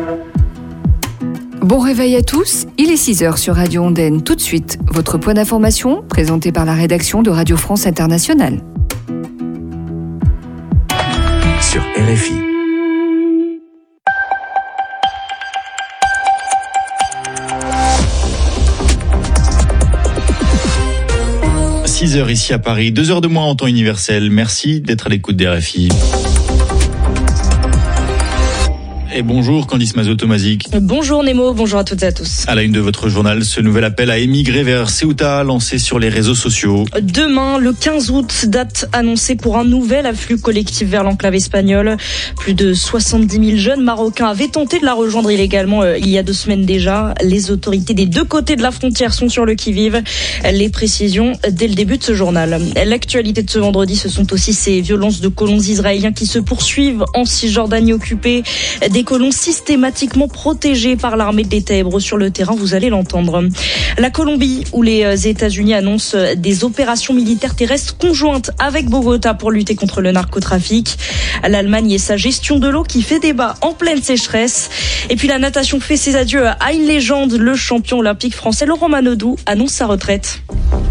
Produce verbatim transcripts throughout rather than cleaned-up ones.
Bon réveil à tous, il est six heures sur Radio Ondaine. Tout de suite, votre point d'information présenté par la rédaction de Radio France Internationale. Sur R F I. six heures ici à Paris, deux heures de moins en temps universel. Merci d'être à l'écoute des R F I. Et bonjour Candice Mazot-Tomazic. Bonjour Nemo, bonjour à toutes et à tous. À la une de votre journal, ce nouvel appel à émigrer vers Ceuta lancé sur les réseaux sociaux. Demain, le quinze août, date annoncée pour un nouvel afflux collectif vers l'enclave espagnole. Plus de soixante-dix mille jeunes Marocains avaient tenté de la rejoindre illégalement euh, il y a deux semaines déjà. Les autorités des deux côtés de la frontière sont sur le qui-vive. Les précisions dès le début de ce journal. L'actualité de ce vendredi, ce sont aussi ces violences de colons israéliens qui se poursuivent en Cisjordanie occupée. Des colons systématiquement protégés par l'armée de l'État hébreu sur le terrain, vous allez l'entendre. La Colombie, où les États-Unis annoncent des opérations militaires terrestres conjointes avec Bogota pour lutter contre le narcotrafic. L'Allemagne et sa gestion de l'eau qui fait débat en pleine sécheresse. Et puis la natation fait ses adieux à une légende, le champion olympique français Laurent Manodou annonce sa retraite.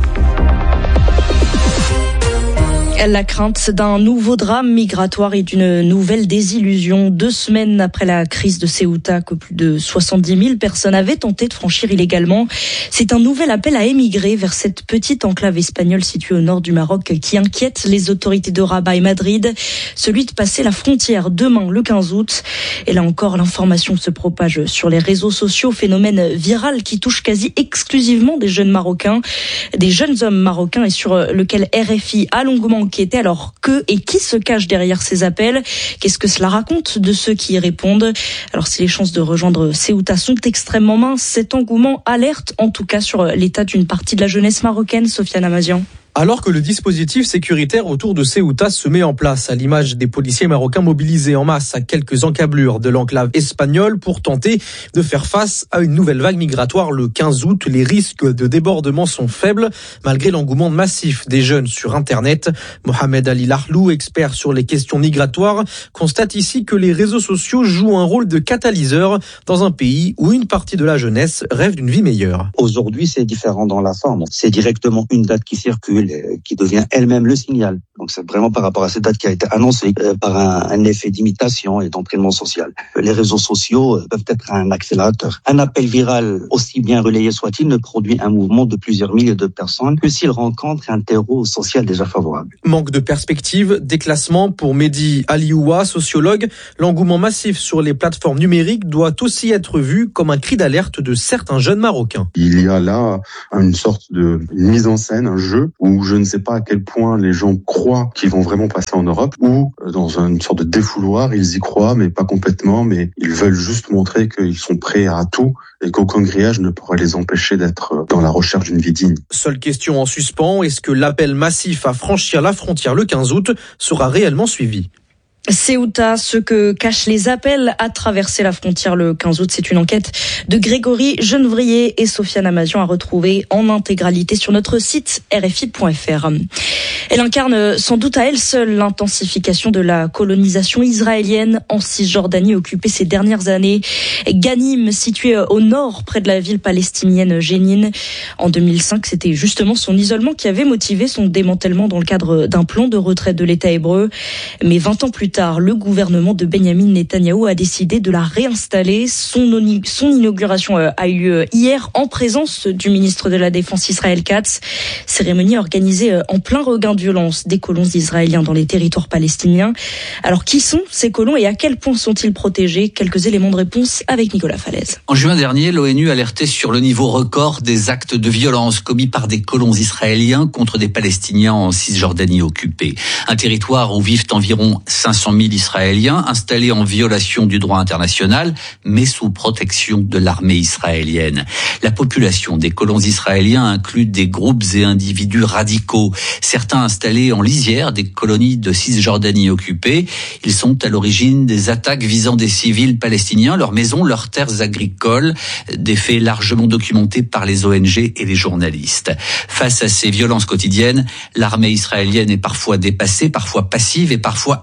La crainte d'un nouveau drame migratoire et d'une nouvelle désillusion. Deux semaines après la crise de Ceuta, que plus de soixante-dix mille personnes avaient tenté de franchir illégalement, c'est un nouvel appel à émigrer vers cette petite enclave espagnole située au nord du Maroc qui inquiète les autorités de Rabat et Madrid. Celui de passer la frontière demain, le quinze août. Et là encore, l'information se propage sur les réseaux sociaux, phénomène viral qui touche quasi exclusivement des jeunes Marocains, des jeunes hommes marocains et sur lequel R F I a longuement enquêté. Alors que et qui se cache derrière ces appels? Qu'est-ce que cela raconte de ceux qui y répondent? Alors si les chances de rejoindre Ceuta sont extrêmement minces, cet engouement alerte en tout cas sur l'état d'une partie de la jeunesse marocaine. Sofiane Amazian. Alors que le dispositif sécuritaire autour de Ceuta se met en place, à l'image des policiers marocains mobilisés en masse à quelques encablures de l'enclave espagnole pour tenter de faire face à une nouvelle vague migratoire le quinze août, les risques de débordement sont faibles malgré l'engouement massif des jeunes sur Internet. Mohamed Ali Lahlou, expert sur les questions migratoires, constate ici que les réseaux sociaux jouent un rôle de catalyseur dans un pays où une partie de la jeunesse rêve d'une vie meilleure. Aujourd'hui, c'est différent dans la forme. C'est directement une date qui circule, qui devient elle-même le signal. Donc c'est vraiment par rapport à cette date qui a été annoncée euh, par un, un effet d'imitation et d'entraînement social. Les réseaux sociaux euh, peuvent être un accélérateur. Un appel viral, aussi bien relayé soit-il, ne produit un mouvement de plusieurs milliers de personnes que s'il rencontre un terreau social déjà favorable. Manque de perspective, déclassement pour Mehdi Alioua, sociologue. L'engouement massif sur les plateformes numériques doit aussi être vu comme un cri d'alerte de certains jeunes Marocains. Il y a là une sorte de mise en scène, un jeu où je ne sais pas à quel point les gens croient qu'ils vont vraiment passer en Europe ou dans une sorte de défouloir, ils y croient mais pas complètement, mais ils veulent juste montrer qu'ils sont prêts à tout et qu'aucun grillage ne pourra les empêcher d'être dans la recherche d'une vie digne. Seule question en suspens, est-ce que l'appel massif à franchir la frontière le quinze août sera réellement suivi ? Ceuta, ce que cachent les appels à traverser la frontière le quinze août, c'est une enquête de Grégory Genevrier et Sofiane Amazian à retrouver en intégralité sur notre site R F I point F R. Elle incarne sans doute à elle seule l'intensification de la colonisation israélienne en Cisjordanie occupée ces dernières années. Ghanim, située au nord près de la ville palestinienne Jénine. En deux mille cinq, c'était justement son isolement qui avait motivé son démantèlement dans le cadre d'un plan de retraite de l'État hébreu. Mais vingt ans plus tard, le gouvernement de Benyamin Netanyahou a décidé de la réinstaller. Son, oni- son inauguration a eu lieu hier en présence du ministre de la Défense Israël Katz. Cérémonie organisée en plein regain de violence des colons israéliens dans les territoires palestiniens. Alors qui sont ces colons et à quel point sont-ils protégés? Quelques éléments de réponse avec Nicolas Falaise. En juin dernier, l'ONU alertait sur le niveau record des actes de violence commis par des colons israéliens contre des Palestiniens en Cisjordanie occupée. Un territoire où vivent environ cinq cent mille Israéliens installés en violation du droit international, mais sous protection de l'armée israélienne. La population des colons israéliens inclut des groupes et individus radicaux. Certains installés en lisière des colonies de Cisjordanie occupées. Ils sont à l'origine des attaques visant des civils palestiniens, leurs maisons, leurs terres agricoles, des faits largement documentés par les O N G et les journalistes. Face à ces violences quotidiennes, l'armée israélienne est parfois dépassée, parfois passive et parfois impliquée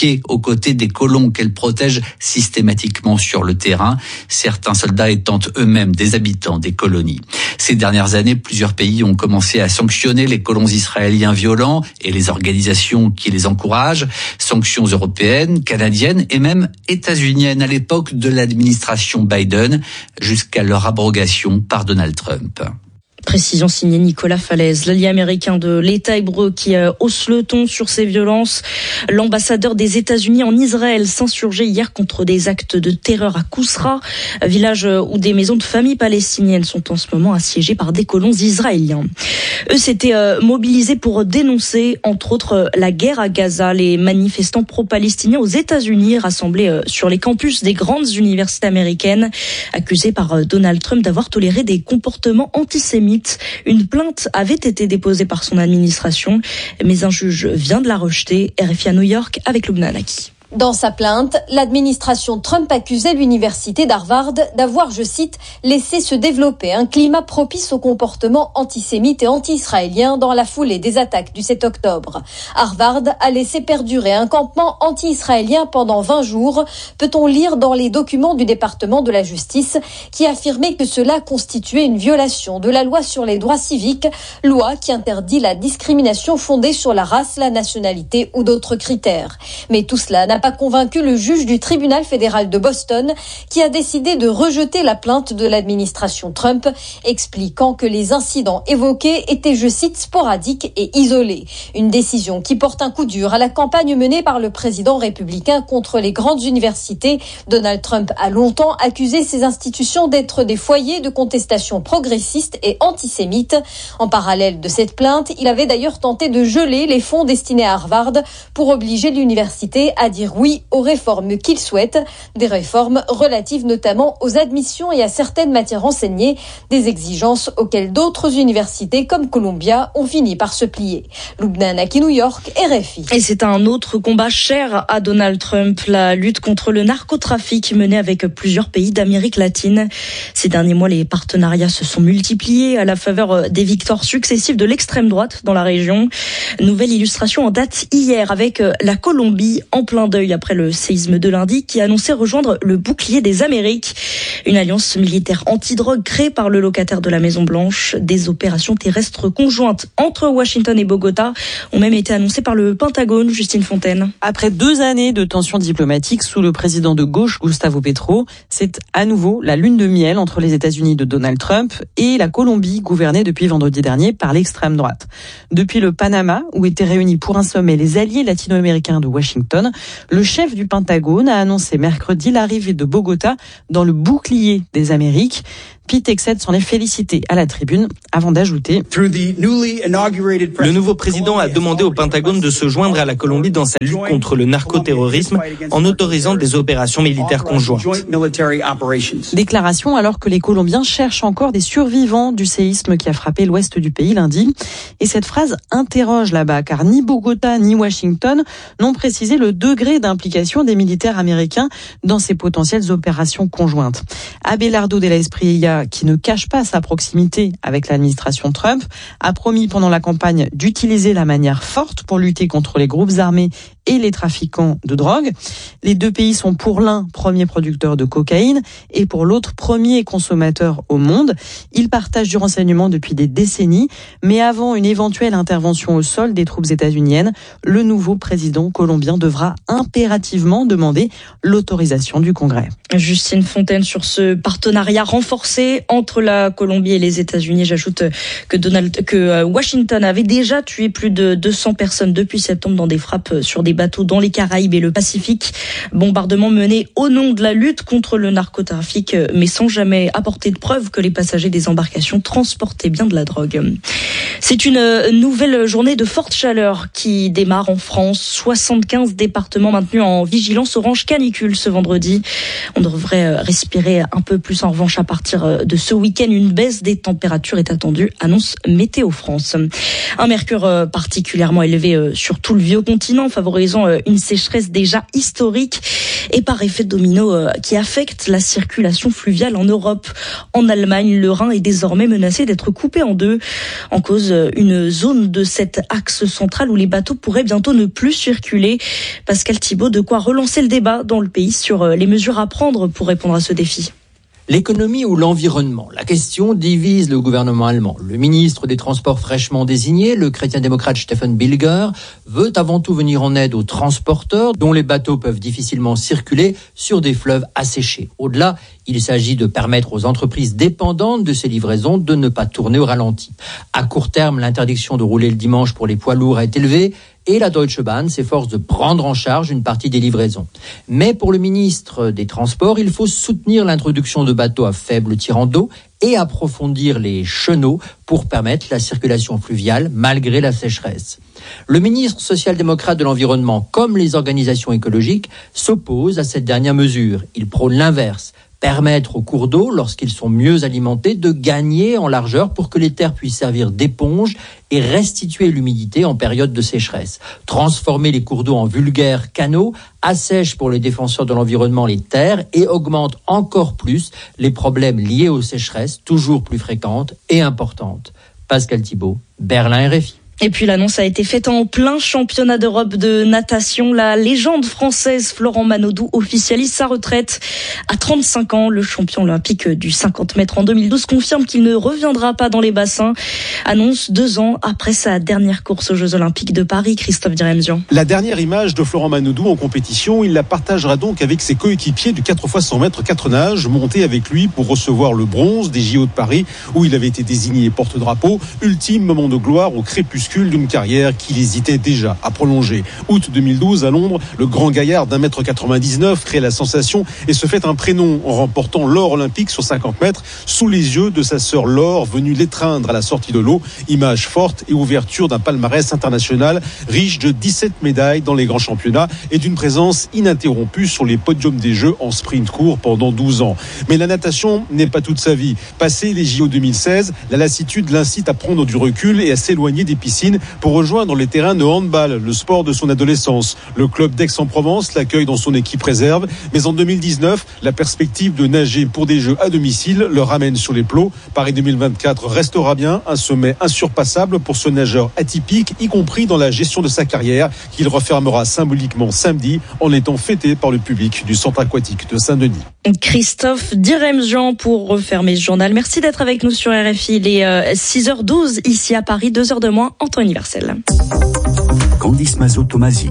pied aux côtés des colons qu'elle protège systématiquement sur le terrain, certains soldats étant eux-mêmes des habitants des colonies. Ces dernières années, plusieurs pays ont commencé à sanctionner les colons israéliens violents et les organisations qui les encouragent, sanctions européennes, canadiennes et même états-uniennes à l'époque de l'administration Biden, jusqu'à leur abrogation par Donald Trump. Précision signée Nicolas Falaise, l'allié américain de l'État hébreu qui hausse le ton sur ces violences. L'ambassadeur des États-Unis en Israël s'insurgeait hier contre des actes de terreur à Kousra, village où des maisons de famille palestiniennes sont en ce moment assiégées par des colons israéliens. Eux s'étaient mobilisés pour dénoncer, entre autres, la guerre à Gaza. Les manifestants pro-palestiniens aux États-Unis rassemblés sur les campus des grandes universités américaines, accusés par Donald Trump d'avoir toléré des comportements antisémites. Une plainte avait été déposée par son administration, mais un juge vient de la rejeter. R F I à New York avec Lubna Anaki. Dans sa plainte, l'administration Trump accusait l'université d'Harvard d'avoir, je cite, laissé se développer un climat propice au comportement antisémite et anti-israélien dans la foulée des attaques du sept octobre. Harvard a laissé perdurer un campement anti-israélien pendant vingt jours, peut-on lire dans les documents du département de la justice, qui affirmait que cela constituait une violation de la loi sur les droits civiques, loi qui interdit la discrimination fondée sur la race, la nationalité ou d'autres critères. Mais tout cela n'a pas convaincu le juge du tribunal fédéral de Boston qui a décidé de rejeter la plainte de l'administration Trump, expliquant que les incidents évoqués étaient, je cite, sporadiques et isolés. Une décision qui porte un coup dur à la campagne menée par le président républicain contre les grandes universités. Donald Trump a longtemps accusé ces institutions d'être des foyers de contestation progressiste et antisémite. En parallèle de cette plainte, il avait d'ailleurs tenté de geler les fonds destinés à Harvard pour obliger l'université à dire oui aux réformes qu'il souhaite, des réformes relatives notamment aux admissions et à certaines matières enseignées, des exigences auxquelles d'autres universités comme Columbia ont fini par se plier. Lubna Anaki, New York, R F I. Et c'est un autre combat cher à Donald Trump, la lutte contre le narcotrafic menée avec plusieurs pays d'Amérique latine. Ces derniers mois, les partenariats se sont multipliés à la faveur des victoires successives de l'extrême droite dans la région. Nouvelle illustration en date hier avec la Colombie en plein deuil après le séisme de lundi qui annonçait rejoindre le bouclier des Amériques. Une alliance militaire anti-drogue créée par le locataire de la Maison-Blanche. Des opérations terrestres conjointes entre Washington et Bogota ont même été annoncées par le Pentagone. Justine Fontaine. Après deux années de tensions diplomatiques sous le président de gauche Gustavo Petro, c'est à nouveau la lune de miel entre les États-Unis de Donald Trump et la Colombie gouvernée depuis vendredi dernier par l'extrême droite. Depuis le Panama, où étaient réunis pour un sommet les alliés latino-américains de Washington, le chef du Pentagone a annoncé mercredi l'arrivée de Bogota dans le bouclier des Amériques. Pete Hegseth s'en est félicité à la tribune avant d'ajouter « Le nouveau président a demandé au Pentagone de se joindre à la Colombie dans sa lutte contre le narcoterrorisme en autorisant des opérations militaires conjointes. » Déclaration alors que les Colombiens cherchent encore des survivants du séisme qui a frappé l'ouest du pays lundi. Et cette phrase interroge là-bas car ni Bogota ni Washington n'ont précisé le degré d'implication des militaires américains dans ces potentielles opérations conjointes. Abelardo de la Espriella, qui ne cache pas sa proximité avec l'administration Trump, a promis pendant la campagne d'utiliser la manière forte pour lutter contre les groupes armés et les trafiquants de drogue. Les deux pays sont pour l'un premier producteur de cocaïne et pour l'autre premier consommateur au monde. Ils partagent du renseignement depuis des décennies, mais avant une éventuelle intervention au sol des troupes états-uniennes, le nouveau président colombien devra impérativement demander l'autorisation du Congrès. Justine Fontaine sur ce partenariat renforcé entre la Colombie et les États-Unis. J'ajoute que Donald, que Washington avait déjà tué plus de deux cents personnes depuis septembre dans des frappes sur des bateaux dans les Caraïbes et le Pacifique. Bombardement mené au nom de la lutte contre le narcotrafic, mais sans jamais apporter de preuve que les passagers des embarcations transportaient bien de la drogue. C'est une nouvelle journée de forte chaleur qui démarre en France. soixante-quinze départements maintenus en vigilance orange canicule ce vendredi. On devrait respirer un peu plus en revanche à partir de ce week-end. Une baisse des températures est attendue, annonce Météo France. Un mercure particulièrement élevé sur tout le vieux continent favorise l'horizon une sécheresse déjà historique et par effet domino qui affecte la circulation fluviale en Europe. En Allemagne, le Rhin est désormais menacé d'être coupé en deux. En cause, une zone de cet axe central où les bateaux pourraient bientôt ne plus circuler. Pascal Thibault, de quoi relancer le débat dans le pays sur les mesures à prendre pour répondre à ce défi. L'économie ou l'environnement? La question divise le gouvernement allemand. Le ministre des Transports fraîchement désigné, le chrétien-démocrate Stefan Bilger, veut avant tout venir en aide aux transporteurs dont les bateaux peuvent difficilement circuler sur des fleuves asséchés. Au-delà, il s'agit de permettre aux entreprises dépendantes de ces livraisons de ne pas tourner au ralenti. À court terme, l'interdiction de rouler le dimanche pour les poids lourds est élevée et la Deutsche Bahn s'efforce de prendre en charge une partie des livraisons. Mais pour le ministre des Transports, il faut soutenir l'introduction de bateaux à faible tirant d'eau et approfondir les chenaux pour permettre la circulation fluviale malgré la sécheresse. Le ministre social-démocrate de l'Environnement, comme les organisations écologiques, s'oppose à cette dernière mesure. Il prône l'inverse. Permettre aux cours d'eau, lorsqu'ils sont mieux alimentés, de gagner en largeur pour que les terres puissent servir d'éponge et restituer l'humidité en période de sécheresse. Transformer les cours d'eau en vulgaires canaux assèche pour les défenseurs de l'environnement les terres et augmente encore plus les problèmes liés aux sécheresses toujours plus fréquentes et importantes. Pascal Thibault, Berlin R F I. Et puis l'annonce a été faite en plein championnat d'Europe de natation. La légende française Florent Manodou officialise sa retraite à trente-cinq ans. Le champion olympique du cinquante mètres en deux mille douze confirme qu'il ne reviendra pas dans les bassins. Annonce deux ans après sa dernière course aux Jeux Olympiques de Paris. Christophe Diremzian. La dernière image de Florent Manodou en compétition, il la partagera donc avec ses coéquipiers du quatre fois cent mètres quatre nages, montés avec lui pour recevoir le bronze des J O de Paris où il avait été désigné porte-drapeau. Ultime moment de gloire au crépuscule d'une carrière qu'il hésitait déjà à prolonger. Août deux mille douze, à Londres, le grand gaillard d'un mètre quatre-vingt-dix-neuf crée la sensation et se fait un prénom en remportant l'or olympique sur cinquante mètres sous les yeux de sa sœur Laure, venue l'étreindre à la sortie de l'eau. Image forte et ouverture d'un palmarès international riche de dix-sept médailles dans les grands championnats et d'une présence ininterrompue sur les podiums des Jeux en sprint court pendant douze ans. Mais la natation n'est pas toute sa vie. Passé les J O deux mille seize, la lassitude l'incite à prendre du recul et à s'éloigner des piscines pour rejoindre les terrains de handball, le sport de son adolescence. Le club d'Aix-en-Provence l'accueille dans son équipe réserve, mais en deux mille dix-neuf, la perspective de nager pour des Jeux à domicile le ramène sur les plots. Paris deux mille vingt-quatre restera bien un sommet insurpassable pour ce nageur atypique, y compris dans la gestion de sa carrière, qu'il refermera symboliquement samedi en étant fêté par le public du centre aquatique de Saint-Denis. Christophe Diremzian pour refermer ce journal. Merci d'être avec nous sur R F I. Il est euh, six heures douze ici à Paris, deux heures de moins en temps universel. Candice Mazot-Tomazic.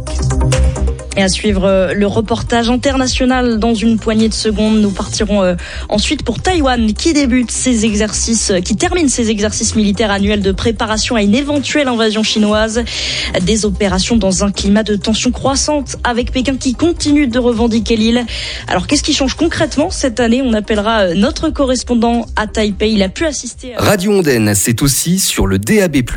Et à suivre le reportage international dans une poignée de secondes. Nous partirons ensuite pour Taïwan qui débute ses exercices, qui termine ses exercices militaires annuels de préparation à une éventuelle invasion chinoise. Des opérations dans un climat de tension croissante avec Pékin qui continue de revendiquer l'île. Alors qu'est-ce qui change concrètement cette année? On appellera notre correspondant à Taipei. Il a pu assister à... Radio Ondaine, c'est aussi sur le D A B plus.